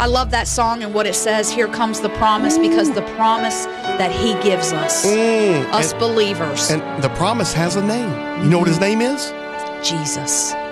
I love that song and what it says. Here comes the promise, because the promise that he gives us, us believers. And the promise has a name. You know what his name is? Jesus.